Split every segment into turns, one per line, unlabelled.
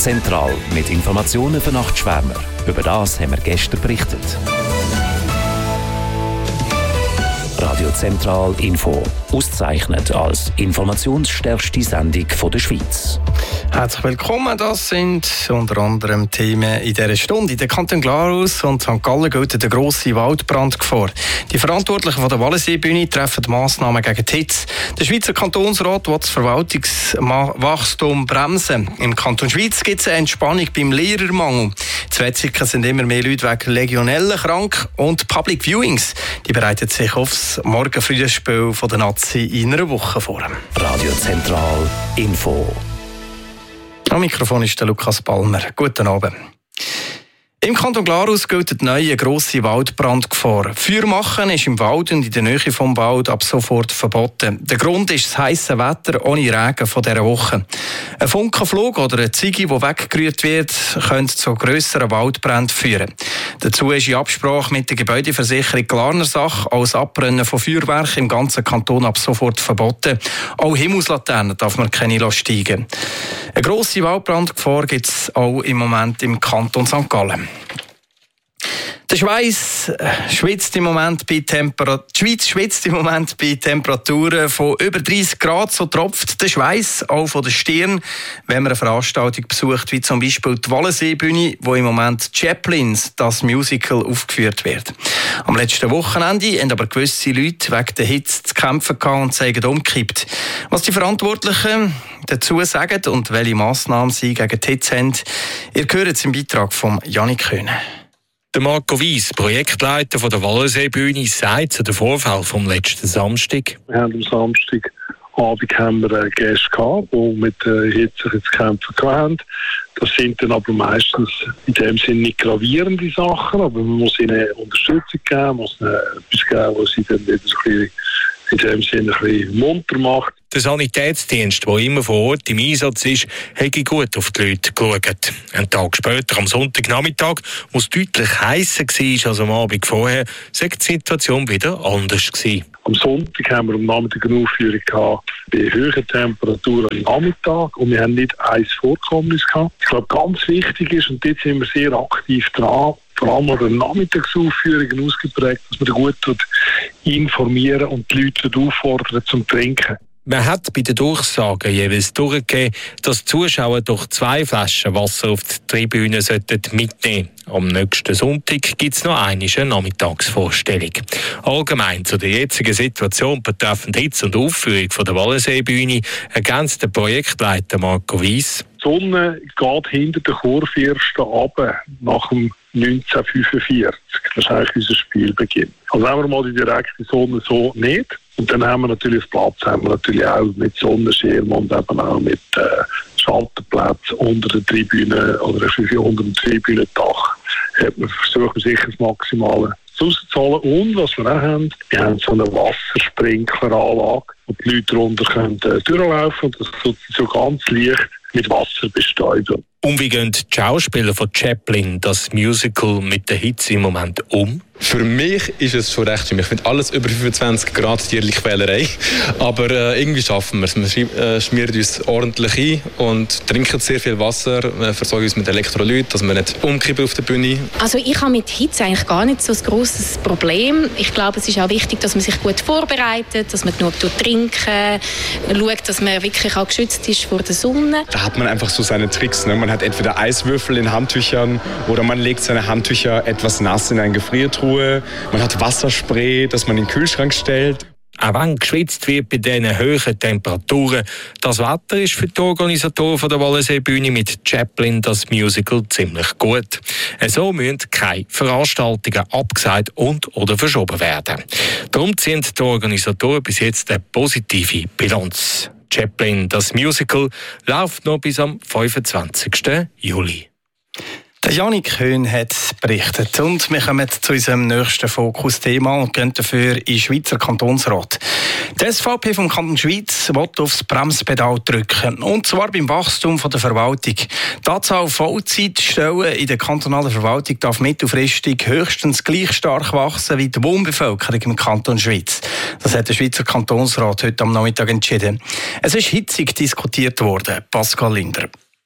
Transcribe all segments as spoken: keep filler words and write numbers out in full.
Zentral mit Informationen für Nachtschwärmer. Über das haben wir gestern berichtet. Radio Zentral Info. Ausgezeichnet als informationsstärkste Sendung der Schweiz.
Herzlich willkommen, das sind unter anderem Themen in dieser Stunde. In der Kanton Glarus und Sankt Gallen gilt der grosse Waldbrand vor. Die Verantwortlichen von der Wallenseebühne treffen Massnahmen gegen die Hitze. Der Schweizer Kantonsrat will das Verwaltungswachstum bremsen. Im Kanton Schweiz gibt es eine Entspannung beim Lehrermangel. In Wetzikon sind immer mehr Leute wegen Legionellen krank und Public Viewings. Die bereiten sich aufs Morgenfrühspiel der Nazi in einer Woche vor.
Radio Zentral Info.
Am Mikrofon ist der Lukas Palmer. Guten Abend. Im Kanton Glarus gilt die neue grosse Waldbrandgefahr. Feuer machen ist im Wald und in der Nähe vom Wald ab sofort verboten. Der Grund ist das heisse Wetter ohne Regen von dieser Woche. Ein Funkenflug oder eine Ziege, die weggerührt wird, könnte zu grösseren Waldbränden führen. Dazu ist in Absprache mit der Gebäudeversicherung Glarnersache auch das Abbrennen von Feuerwerken im ganzen Kanton ab sofort verboten. Auch Himmelslaternen darf man keine steigen. Eine grosse Waldbrandgefahr gibt es auch im Moment im Kanton Sankt Gallen. Der Schweiz schwitzt im Moment bei Temper- Die Schweiz schwitzt im Moment bei Temperaturen von über dreißig Grad. So tropft der Schweiß auch von der Stirn, wenn man eine Veranstaltung besucht, wie zum Beispiel die Wallenseebühne, wo im Moment Chaplins, das Musical, aufgeführt wird. Am letzten Wochenende haben aber gewisse Leute wegen der Hitze zu kämpfen gehabt und zeigen umgekippt. Was die Verantwortlichen dazu sagen und welche Massnahmen sie gegen die Hitze haben, ihr hört es im Beitrag von Janik Köhne.
Der Marco Weiss, Projektleiter von der Wallenseebühne, sagt zu dem Vorfall vom letzten Samstag.
Wir haben am Samstagabend haben wir Gäste gehabt, die mit der Hitze zu kämpfen hatten. Das sind dann aber meistens in dem Sinne nicht gravierende Sachen, aber man muss ihnen Unterstützung geben, man muss ihnen etwas geben, was sie dann wieder so ein bisschen in dem Sinne ein bisschen munter macht.
Der Sanitätsdienst, der immer vor Ort im Einsatz ist, hat gut auf die Leute geschaut. Einen Tag später, am Sonntagnachmittag, wo es deutlich heißer war als am Abend vorher, sei die Situation wieder anders gewesen.
Am Sonntag haben wir am Nachmittag eine Aufführung gehabt bei höheren Temperaturen am Nachmittag und wir haben nicht ein Vorkommnis gehabt. Ich glaube, ganz wichtig ist, und dort sind wir sehr aktiv dran, vor allem an der Nachmittagsaufführungen ausgeprägt, dass man gut informieren und die Leute auffordern zum Trinken.
Man hat bei den Durchsagen jeweils durchgegeben, dass die Zuschauer doch zwei Flaschen Wasser auf die Tribüne mitnehmen sollten. Am nächsten Sonntag gibt es noch einmal eine Nachmittagsvorstellung. Allgemein zu der jetzigen Situation betreffend Hitze und Aufführung von der Wallenseebühne ergänzt der Projektleiter Marco Weiss.
Die Sonne geht hinter der Kurfürsten runter nach dem neunzehnhundertfünfundvierzig. Das ist eigentlich unser Spielbeginn. Also haben wir mal die direkte Sonne so nicht. Und dann haben wir natürlich auf Platz haben wir natürlich auch mit Sonnenschirm und eben auch mit äh, Schalterplätzen unter der Tribüne oder unter dem Tribünendach. Hat man versucht, sicher das Maximale rauszuholen. Und was wir auch haben, wir haben so eine Wassersprinkleranlage, wo die Leute drunter können, äh, durchlaufen und das so, so ganz leicht mit Wasser bestäuben.
Und wie gehen die Schauspieler von Chaplin das Musical mit der Hitze im Moment um?
Für mich ist es schon recht schlimm. Ich finde alles über fünfundzwanzig Grad tierliche Quälerei. Aber äh, irgendwie schaffen wir es. Wir schrie- äh, schmieren uns ordentlich ein und trinken sehr viel Wasser, äh, versorgen uns mit Elektrolyt, dass wir nicht umkippen auf der Bühne.
Also ich habe mit Hitze eigentlich gar nicht so ein grosses Problem. Ich glaube, es ist auch wichtig, dass man sich gut vorbereitet, dass man genug trinken, schaut, dass man wirklich auch geschützt ist vor der Sonne.
Da hat man einfach so seine Tricks. Ne? Man hat entweder Eiswürfel in Handtüchern oder man legt seine Handtücher etwas nass in eine Gefriertruhe. Man hat Wasserspray, das man in den Kühlschrank stellt.
Auch wenn geschwitzt wird bei diesen hohen Temperaturen, das Wetter ist für die Organisatoren von der Wallenseebühne mit Chaplin das Musical ziemlich gut. So müssen keine Veranstaltungen abgesagt und oder verschoben werden. Darum ziehen die Organisatoren bis jetzt eine positive Bilanz. Chaplin, das Musical, läuft noch bis am fünfundzwanzigsten Juli.
Der Janik Köhn hat berichtet. Und wir kommen zu unserem nächsten Fokusthema und gehen dafür in den Schweizer Kantonsrat. Die S V P vom Kanton Schweiz will aufs Bremspedal drücken. Und zwar beim Wachstum der Verwaltung. Die Anzahl Vollzeitstellen in der kantonalen Verwaltung darf mittelfristig höchstens gleich stark wachsen wie die Wohnbevölkerung im Kanton Schweiz. Das hat der Schweizer Kantonsrat heute am Nachmittag entschieden. Es ist hitzig diskutiert worden. Pascal Linder.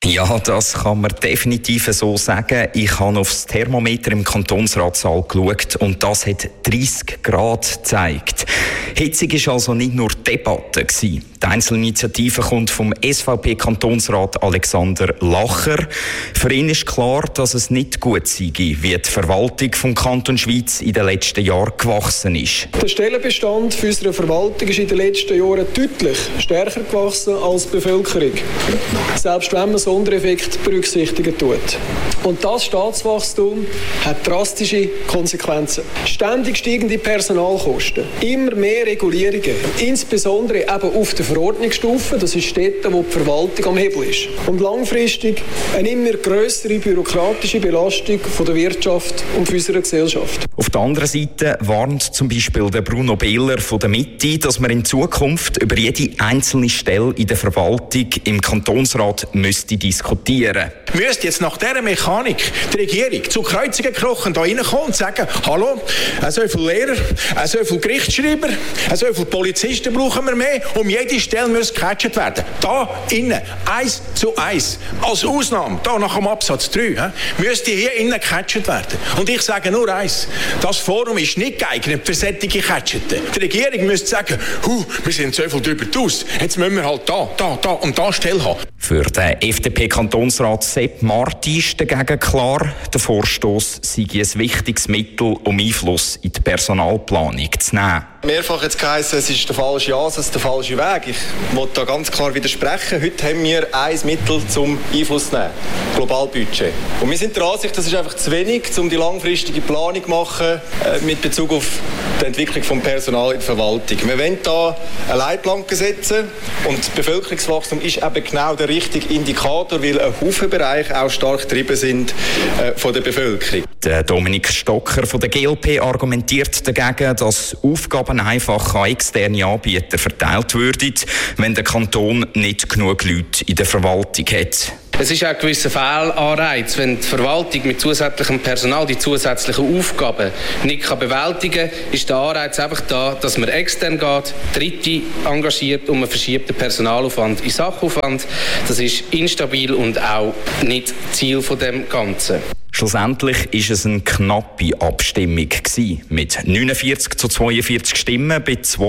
Ja, das kann man definitiv so sagen. Ich habe aufs Thermometer im Kantonsratssaal geschaut und das hat dreissig Grad gezeigt. Hitzig war also nicht nur Debatte gewesen. Die Einzelinitiative kommt vom S V P-Kantonsrat Alexander Lacher. Für ihn ist klar, dass es nicht gut sei, wie die Verwaltung vom Kanton Schwyz in den letzten Jahren gewachsen ist.
Der Stellenbestand für unsere Verwaltung ist in den letzten Jahren deutlich stärker gewachsen als die Bevölkerung. Selbst wenn man Sondereffekte berücksichtigen tut. Und das Staatswachstum hat drastische Konsequenzen. Ständig steigende Personalkosten, immer mehr Regulierungen, insbesondere eben auf der Verordnungsstufe, das ist dort, wo die Verwaltung am Hebel ist. Und langfristig eine immer grössere bürokratische Belastung von der Wirtschaft und unserer Gesellschaft.
Auf der anderen Seite warnt zum Beispiel der Bruno Behler von der Mitte, dass man in Zukunft über jede einzelne Stelle in der Verwaltung im Kantonsrat müsste diskutieren.
Müsste jetzt nach dieser Mechanik die Regierung zu Kreuzungen krochen da reinkommen und sagen, hallo, so viele Lehrer, so viele Gerichtsschreiber, so viele Polizisten brauchen wir mehr, um jede Stelle muss gecatcht werden. Da innen, eins zu eins, als Ausnahme, da nach dem Absatz drei, he, müsste hier innen gecatcht werden. Und ich sage nur eins, das Forum ist nicht geeignet für solche Catcheten. Die Regierung müsste sagen, huh, wir sind so viel drüber aus, jetzt müssen wir halt da, da, da und da Stelle haben.
Für den F D P-Kantonsrat Sepp Marti ist dagegen klar, der Vorstoss sei ein wichtiges Mittel, um Einfluss in die Personalplanung zu nehmen.
Mehrfach jetzt geheißen, es ist der falsche Ansatz, der falsche Weg. Ich will da ganz klar widersprechen. Heute haben wir ein Mittel zum Einfluss zu nehmen. Globalbudget. Und wir sind der Ansicht, das ist einfach zu wenig, um die langfristige Planung zu machen äh, mit Bezug auf die Entwicklung des Personals in der Verwaltung. Wir wollen da eine Leitplanke setzen und das Bevölkerungswachstum ist eben genau der richtige Indikator, weil ein Haufen Bereiche auch stark getrieben sind äh, von der Bevölkerung.
Der Dominik Stocker von der G L P argumentiert dagegen, dass Aufgaben einfach an externe Anbieter verteilt würden, wenn der Kanton nicht genug Leute in der Verwaltung hat.
Es ist auch ein gewisser Fehlanreiz, wenn die Verwaltung mit zusätzlichem Personal die zusätzlichen Aufgaben nicht kann bewältigen kann, ist der Anreiz einfach da, dass man extern geht, Dritte engagiert und man verschiebt den Personalaufwand in Sachaufwand. Das ist instabil und auch nicht Ziel von dem Ganzen.
Schlussendlich war es eine knappe Abstimmung mit neunundvierzig zu zweiundvierzig Stimmen bei zwei